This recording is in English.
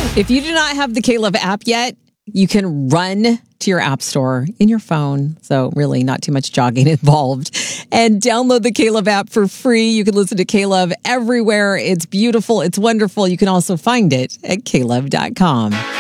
If you do not have the K-Love app yet, you can run to your app store in your phone. So really not too much jogging involved. And download the K-Love app for free. You can listen to K-Love everywhere. It's beautiful. It's wonderful. You can also find it at klove.com.